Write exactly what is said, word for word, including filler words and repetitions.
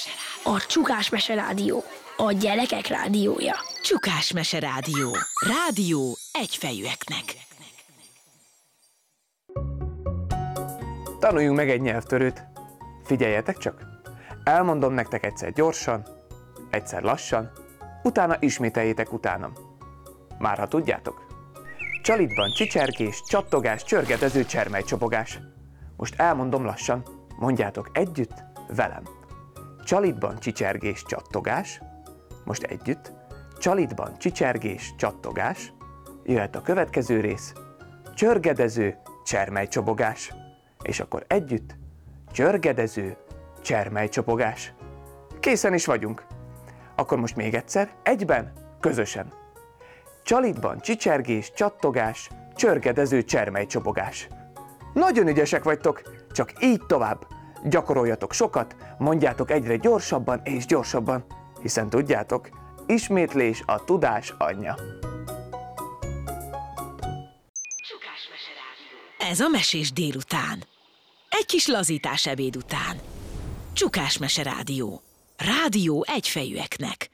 A Csukás Mese Rádió. A gyerekek rádiója. Csukás Mese Rádió. Rádió egyfejűeknek. Tanuljunk meg egy nyelvtörőt. Figyeljetek csak! Elmondom nektek egyszer gyorsan, egyszer lassan, utána ismételjétek utánam. Már ha tudjátok. Csalitban csicsergés, csattogás, csörgetező csermelycsobogás. Most elmondom lassan, mondjátok együtt velem. Csalitban csicsergés, csattogás. Most együtt. Csalitban csicsergés, csattogás. Jöhet a következő rész. Csörgedező csermelycsobogás. És akkor együtt. Csörgedező csermelycsobogás. Készen is vagyunk. Akkor most még egyszer, egyben, közösen. Csalitban csicsergés, csattogás, csörgedező csermelycsobogás. Nagyon ügyesek vagytok, csak így tovább. Gyakoroljatok sokat, mondjátok egyre gyorsabban és gyorsabban, hiszen tudjátok, ismétlés a tudás anyja. Ez a Mesés délután. Egy kis lazítás ebéd után. Csukás Mese Rádió. Rádió egyfejűeknek.